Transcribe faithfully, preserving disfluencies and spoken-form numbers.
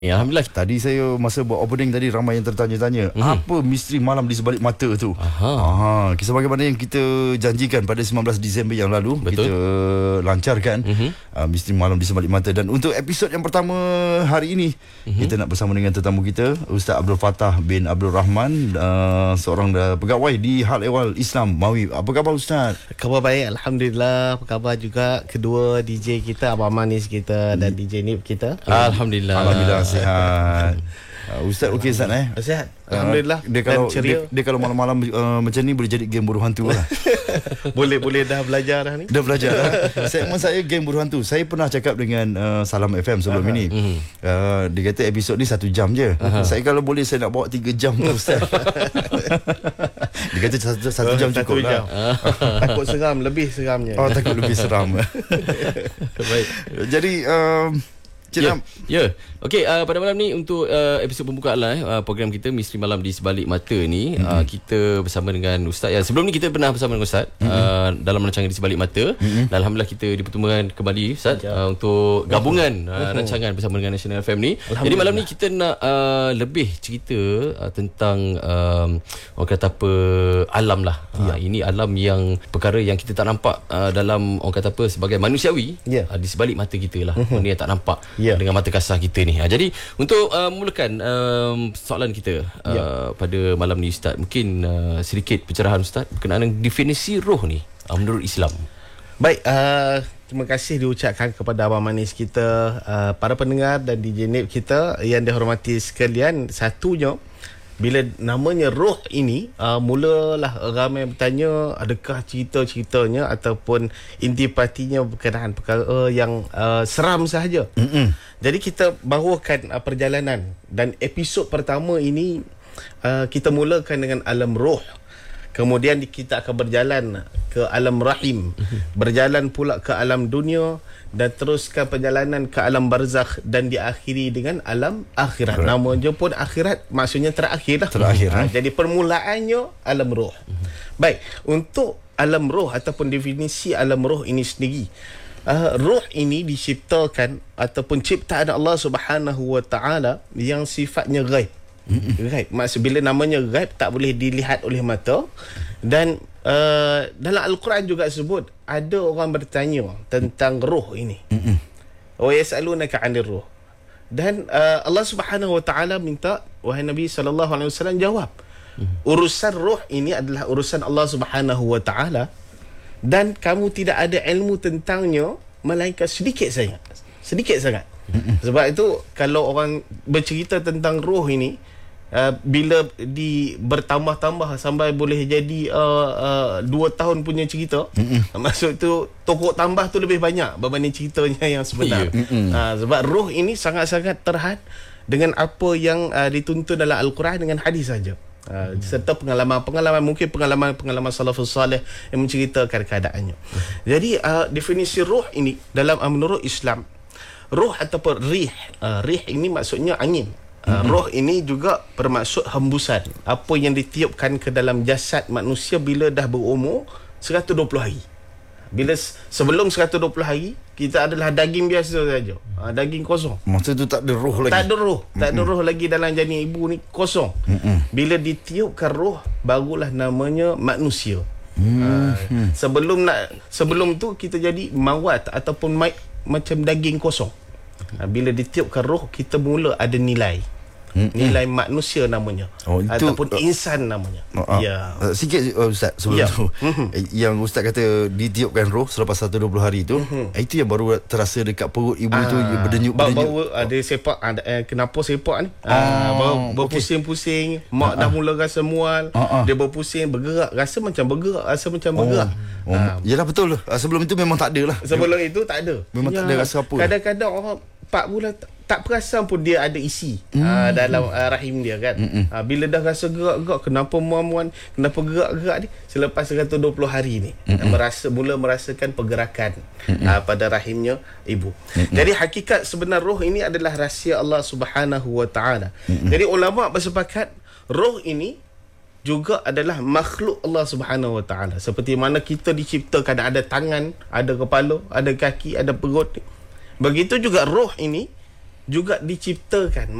Ya, Alhamdulillah. Tadi saya masa buat opening tadi ramai yang tertanya-tanya, hmm. apa misteri malam di sebalik mata tu? Aha. Aha, kisah bagaimana yang kita janjikan pada sembilan belas Disember yang lalu. Betul. Kita lancarkan mm-hmm. uh, misteri malam di sebalik mata. Dan untuk episod yang pertama hari ini, mm-hmm. kita nak bersama dengan tetamu kita, Ustaz Abdul Fattah bin Abdul Rahman, uh, seorang uh, pegawai di Hal Ehwal Islam Mawi. Apa khabar Ustaz? Khabar baik, Alhamdulillah. Apa khabar juga kedua D J kita, Abang Manis kita dan D J Nip kita? Alhamdulillah. Alhamdulillah sihat. Uh, Ustaz okey Ustaz eh? Sihat. Alhamdulillah. Uh, dia kalau dia, dia kalau malam-malam uh, macam ni boleh jadi game buruh hantu lah. boleh boleh dah belajar dah ni. Dah belajar dah. Segmen saya game buruh hantu. Saya pernah cakap dengan uh, Salam F M sebelum uh-huh. ini. Uh, dia kata episod ni satu jam je. Uh-huh. Saya kalau boleh saya nak bawa tiga jam tu Ustaz. Dia kata satu, satu jam cukup lah. Takut seram, lebih seramnya. Oh, takut lebih seram. Baik. Jadi um, Ya, ya. Okey, uh, pada malam ni untuk uh, episod pembukaan lah, uh, program kita Misteri Malam di Sebalik Mata ni, mm-hmm. uh, kita bersama dengan Ustaz. Ya, sebelum ni kita pernah bersama dengan Ustaz mm-hmm. uh, dalam rancangan di Sebalik Mata. Mm-hmm. Dan Alhamdulillah kita dipertemukan kembali Ustaz ya. uh, untuk gabungan uh, rancangan bersama dengan National F M ni. Jadi malam ni kita nak uh, lebih cerita uh, tentang um, orang kata apa, alam lah. Ya. Uh, ini alam yang perkara yang kita tak nampak uh, dalam orang kata apa sebagai manusiawi ya. uh, di sebalik mata kita lah. Mm-hmm. Benda yang tak nampak. Ya. Dengan mata kasar kita ni. Ha, jadi untuk uh, memulakan um, soalan kita uh, ya. pada malam ni Ustaz, mungkin uh, sedikit pencerahan Ustaz berkenaan dengan definisi roh ni uh, menurut Islam. Baik, uh, terima kasih diucapkan kepada Abang Manis kita, uh, para pendengar dan D J Nip kita yang dihormati sekalian. Satunya, bila namanya roh ini, uh, mulalah ramai bertanya adakah cerita-ceritanya ataupun intipatinya berkenaan perkara yang uh, seram sahaja. Mm-mm. Jadi kita bawakan uh, perjalanan, dan episod pertama ini uh, kita mulakan dengan alam roh. Kemudian kita akan berjalan ke alam rahim, berjalan pula ke alam dunia, dan teruskan perjalanan ke alam barzakh, dan diakhiri dengan alam akhirat. Right. Nama je pun akhirat, maksudnya terakhir lah. Terakhir, ha, jadi permulaannya alam roh. Baik, untuk alam roh ataupun definisi alam roh ini sendiri, uh, roh ini diciptakan ataupun ciptaan Allah Subhanahu Wa Taala yang sifatnya ghaib. Ghaib, maksud bila namanya ghaib tak boleh dilihat oleh mata. Dan uh, dalam Al-Quran juga sebut ada orang bertanya tentang roh ini. Wa yas'alunaka 'anir roh. Dan uh, Allah Subhanahu Wa Taala minta wahai Nabi sallallahu alaihi wasallam jawab. Urusan roh ini adalah urusan Allah Subhanahu Wa Taala, dan kamu tidak ada ilmu tentangnya melainkan sedikit saja. Sedikit sangat. Sebab itu kalau orang bercerita tentang roh ini, Uh, bila di bertambah-tambah sampai boleh jadi uh, uh, dua tahun punya cerita, mm-mm. maksud tu tokoh tambah tu lebih banyak berbanding ceritanya yang sebenar. uh, Sebab roh ini sangat-sangat terhad dengan apa yang uh, dituntun dalam Al-Quran dengan hadis saja. Uh, serta pengalaman-pengalaman, mungkin pengalaman-pengalaman salafus salih yang menceritakan keadaannya. Jadi uh, definisi roh ini dalam uh, menurut Islam, roh ataupun rih, uh, rih ini maksudnya angin. Uh, roh ini juga bermaksud hembusan, apa yang ditiupkan ke dalam jasad manusia bila dah berumur seratus dua puluh hari. Bila sebelum seratus dua puluh hari, kita adalah daging biasa saja, uh, daging kosong. Masa tu tak ada roh lagi. Tak ada roh, Mm-mm. tak ada roh lagi dalam janin ibu ni, kosong. Mm-mm. Bila ditiupkan roh, barulah namanya manusia. Uh, sebelum nak sebelum tu kita jadi mawat ataupun mat, macam daging kosong. Bila ditiupkan roh, kita mula ada nilai. Mm-hmm. Nilai manusia namanya, oh, itu, ataupun uh, insan namanya. uh, Ya. Uh, sikit uh, Ustaz sebelum ya. tu mm-hmm. yang Ustaz kata ditiupkan roh selepas seratus dua puluh hari tu, mm-hmm. itu yang baru terasa dekat perut ibu uh, tu berdenyut-berdenyut. Baru ada uh, sepak uh, eh, kenapa sepak ni? Uh, uh, baru berpusing-pusing, okay. Mak uh, dah mula rasa mual, uh, uh. dia berpusing, bergerak, rasa macam bergerak, rasa macam bergerak. Oh. Oh. Uh, Yalah betul. Uh, sebelum itu memang tak ada lah. Sebelum itu tak ada. Memang ya, tak ada rasa apa. Kadang-kadang orang empat bulan tak perasan pun dia ada isi mm. uh, dalam uh, rahim dia kan. Uh, bila dah rasa gerak-gerak, kenapa muam-muam, kenapa gerak-gerak ni, selepas seratus dua puluh hari ni uh, merasa mula merasakan pergerakan uh, pada rahimnya ibu. Mm-mm. Jadi hakikat sebenar roh ini adalah rahsia Allah Subhanahu Wa Taala. Jadi ulama bersepakat roh ini juga adalah makhluk Allah Subhanahu Wa Taala. Seperti mana kita diciptakan ada tangan, ada kepala, ada kaki, ada perut. Begitu juga roh ini juga diciptakan.